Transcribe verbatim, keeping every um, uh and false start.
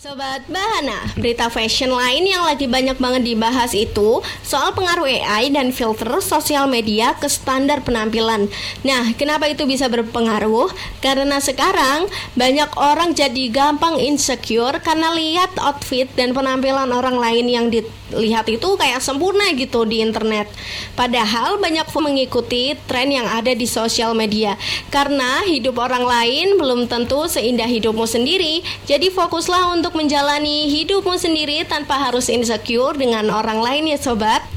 Sobat Bahana, berita fashion lain yang lagi banyak banget dibahas itu soal pengaruh A I dan filter sosial media ke standar penampilan. Nah, kenapa itu bisa berpengaruh? Karena sekarang banyak orang jadi gampang insecure karena lihat outfit dan penampilan orang lain yang dilihat itu kayak sempurna gitu di internet. Padahal banyak mengikuti tren yang ada di sosial media. Karena hidup orang lain belum tentu seindah hidupmu sendiri, jadi fokuslah untuk menjalani hidupmu sendiri tanpa harus insecure dengan orang lain ya sobat.